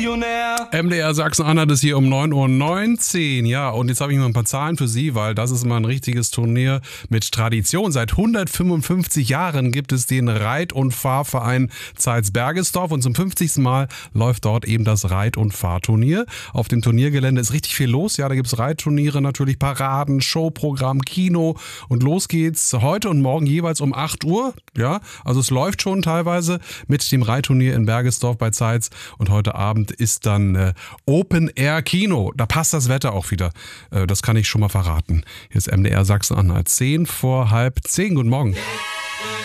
Millionär. MDR Sachsen-Anhalt ist hier um 9:19 Uhr. Ja, und jetzt habe ich mal ein paar Zahlen für Sie, weil das ist mal ein richtiges Turnier mit Tradition. Seit 155 Jahren gibt es den Reit- und Fahrverein Zeitz-Bergesdorf und zum 50. Mal läuft dort eben das Reit- und Fahrturnier. Auf dem Turniergelände ist richtig viel los. Ja, da gibt es Reitturniere, natürlich Paraden, Showprogramm, Kino und los geht's heute und morgen jeweils um 8 Uhr. Ja, also es läuft schon teilweise mit dem Reitturnier in Bergesdorf bei Zeitz und heute Abend ist dann Open-Air-Kino. Da passt das Wetter auch wieder. Das kann ich schon mal verraten. Hier ist MDR Sachsen-Anhalt. 10 vor halb 10. Guten Morgen.